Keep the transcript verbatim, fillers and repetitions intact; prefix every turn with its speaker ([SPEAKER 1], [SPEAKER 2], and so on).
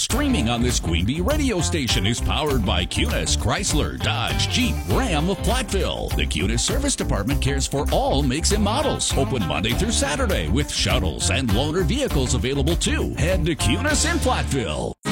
[SPEAKER 1] streaming on this Queen Bee radio station is powered by Cunis, Chrysler, Dodge, Jeep, Ram of Platteville. The Cunis Service Department cares for all makes and models. Open Monday through Saturday with shuttles and loaner vehicles available too. Head to Cunis in Platteville.